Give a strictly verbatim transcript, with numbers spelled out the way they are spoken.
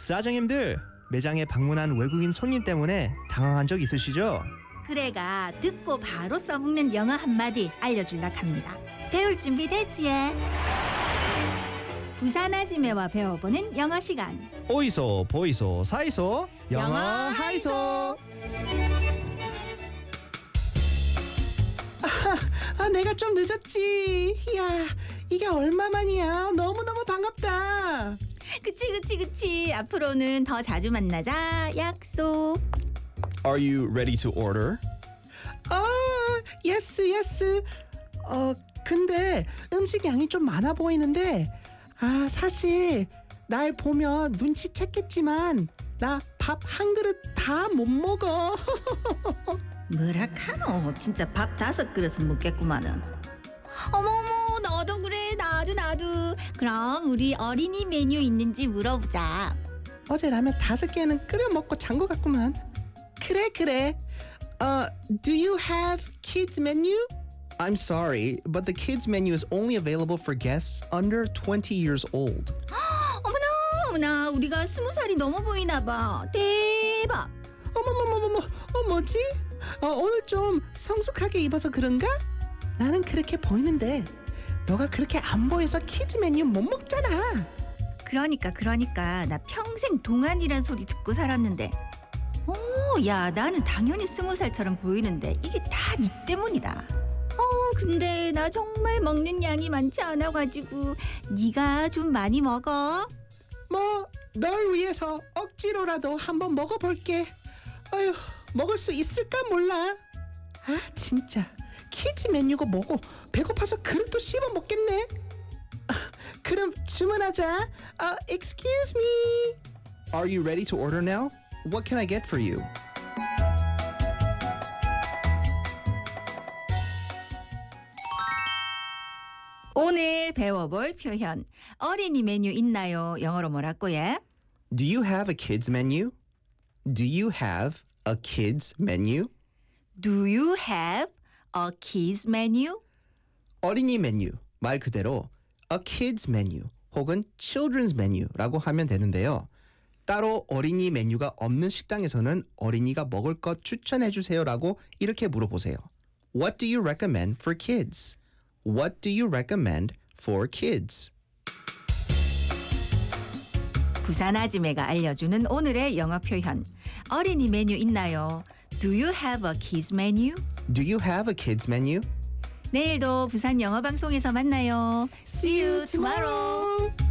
사장님들, 매장에 방문한 외국인 손님 때문에 당황한 적 있으시죠? 그래가 듣고 바로 써먹는 영어 한마디 알려줄라 합니다. 배울 준비 됐지? 부산 아지매와 배워보는 영어 시간. 오이소, 보이소, 사이소, 영어, 영어 하이소. 아, 내가 좀 늦었지. 이야, 이게 얼마만이야. 너무너무 반갑다. 그치 그치 그치. 앞으로는 더 자주 만나자. 약속. Are you ready to order? 아, 예스 예스. 어, 근데 음식 양이 좀 많아 보이는데, 아, 사실 날 보면 눈치챘겠지만 나 밥 한 그릇 다 못 먹어. 뭐라 카노. 진짜 밥 다섯 그릇은 먹겠구만은. 어머머, 너도 그래. 나도 나도. 그럼 우리 어린이 메뉴 있는지 물어보자. 어제 라면 다섯 개는 끓여 먹고 잔 것 같구만. 그래 그래. 어, do you have kids menu? I'm sorry, but the kids menu is only available for guests under twenty years old. 어머나 어머나, 우리가 스무 살이 넘어 보이나 봐. 대박. 어머머머머머, 어 뭐지? 어, 오늘 좀 성숙하게 입어서 그런가? 나는 그렇게 보이는데 너가 그렇게 안 보여서 키즈 메뉴 못 먹잖아. 그러니까 그러니까 나 평생 동안이란 소리 듣고 살았는데, 오, 야, 나는 당연히 스무 살처럼 보이는데 이게 다 네 때문이다. 어, 근데 나 정말 먹는 양이 많지 않아가지고 네가 좀 많이 먹어. 뭐 널 위해서 억지로라도 한번 먹어볼게. 아휴, 먹을 수 있을까 몰라. 아, 진짜 키즈 메뉴가 뭐고 배고파서 그릇도 씹어 먹겠네. 아, 그럼 주문하자. 아, excuse me. Are you ready to order now? What can I get for you? 오늘 배워볼 표현. 어린이 메뉴 있나요? 영어로 뭐라고 해? Do you have a kids menu? Do you have a kids menu? Do you have a kids menu? 어린이 메뉴, 말 그대로 a kids menu 혹은 children's menu라고 하면 되는데요. 따로 어린이 메뉴가 없는 식당에서는 어린이가 먹을 것 추천해 주세요라고 이렇게 물어보세요. What do you recommend for kids? What do you recommend for kids? 부산 아지매가 알려주는 오늘의 영어 표현. 어린이 메뉴 있나요? Do you have a kids menu? Do you have a kids menu? 내일도 부산 영어 방송에서 만나요. See you tomorrow.